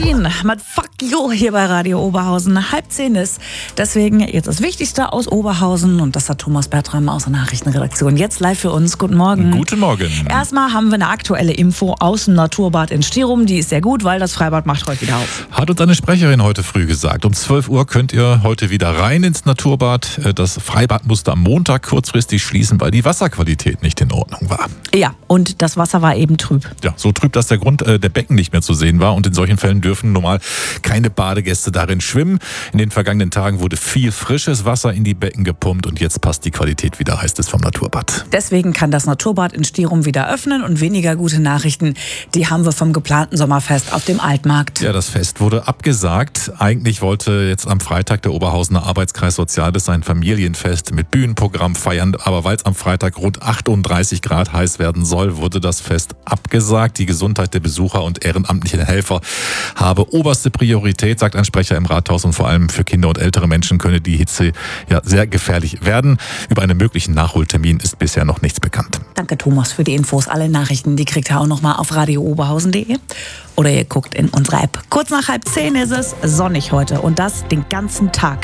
10 mit Fuck You hier bei Radio Oberhausen. 9:30 ist deswegen jetzt das Wichtigste aus Oberhausen und das hat Thomas Bertram aus der Nachrichtenredaktion jetzt live für uns. Guten Morgen. Guten Morgen. Erstmal haben wir eine aktuelle Info aus dem Naturbad in Stirum. Die ist sehr gut, weil das Freibad macht heute wieder auf. Hat uns eine Sprecherin heute früh gesagt. Um 12 Uhr könnt ihr heute wieder rein ins Naturbad. Das Freibad musste am Montag kurzfristig schließen, weil die Wasserqualität nicht in Ordnung war. Ja, und das Wasser war eben trüb. Ja, so trüb, dass der Grund der Becken nicht mehr zu sehen war. Und in solchen Fällen dürfen normal keine Badegäste darin schwimmen. In den vergangenen Tagen wurde viel frisches Wasser in die Becken gepumpt und jetzt passt die Qualität wieder, heißt es vom Naturbad. Deswegen kann das Naturbad in Stirum wieder öffnen und weniger gute Nachrichten, die haben wir vom geplanten Sommerfest auf dem Altmarkt. Ja, das Fest wurde abgesagt. Eigentlich wollte jetzt am Freitag der Oberhausener Arbeitskreis Soziales sein Familienfest mit Bühnenprogramm feiern, aber weil es am Freitag rund 38 Grad heiß werden soll, wurde das Fest abgesagt. Die Gesundheit der Besucher und ehrenamtlichen Helfer habe oberste Priorität, sagt ein Sprecher im Rathaus, und vor allem für Kinder und ältere Menschen könne die Hitze ja sehr gefährlich werden. Über einen möglichen Nachholtermin ist bisher noch nichts bekannt. Danke Thomas für die Infos. Alle Nachrichten, die kriegt ihr auch nochmal auf radiooberhausen.de oder ihr guckt in unsere App. Kurz nach 9:30 ist es sonnig heute und das den ganzen Tag.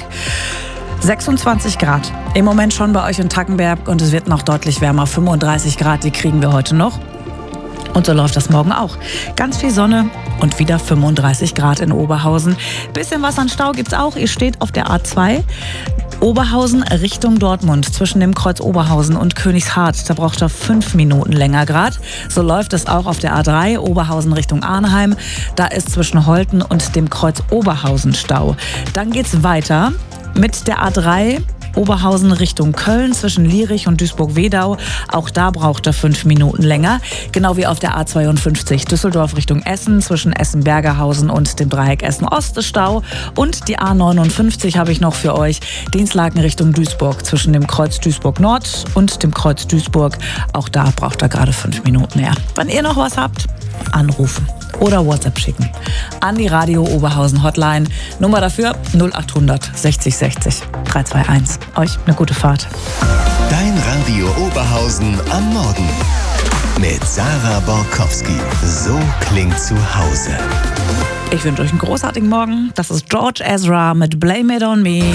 26 Grad. Im Moment schon bei euch in Tackenberg und es wird noch deutlich wärmer. 35 Grad, die kriegen wir heute noch. Und so läuft das morgen auch. Ganz viel Sonne und wieder 35 Grad in Oberhausen. Bisschen was an Stau gibt's auch. Ihr steht auf der A2. Oberhausen Richtung Dortmund, zwischen dem Kreuz Oberhausen und Königshardt. Da braucht er 5 Minuten länger gerade. So läuft es auch auf der A3, Oberhausen Richtung Arnheim. Da ist zwischen Holten und dem Kreuz Oberhausen Stau. Dann geht's weiter mit der A3. Oberhausen Richtung Köln zwischen Lierich und Duisburg-Wedau. Auch da braucht er 5 Minuten länger. Genau wie auf der A52 Düsseldorf Richtung Essen zwischen Essen-Bergerhausen und dem Dreieck Essen-Ost ist Stau. Und die A59 habe ich noch für euch. Dienstlaken Richtung Duisburg zwischen dem Kreuz Duisburg-Nord und dem Kreuz Duisburg. Auch da braucht er gerade 5 Minuten mehr. Wenn ihr noch was habt, anrufen oder WhatsApp schicken an die Radio Oberhausen Hotline. Nummer dafür 0800 60 60 321. Euch eine gute Fahrt. Dein Radio Oberhausen am Morgen mit Sarah Borkowski. So klingt zu Hause. Ich wünsche euch einen großartigen Morgen. Das ist George Ezra mit Blame It On Me.